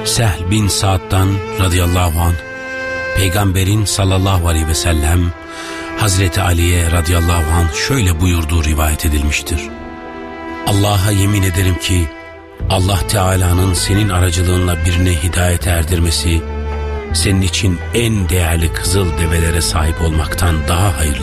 Sehl bin Sa'd'dan radıyallahu anh, Peygamberin sallallahu aleyhi ve sellem Hazreti Ali'ye radıyallahu anh şöyle buyurduğu rivayet edilmiştir. Allah'a yemin ederim ki Allah Teala'nın senin aracılığınla birine hidayete erdirmesi senin için en değerli kızıl develere sahip olmaktan daha hayırlıdır.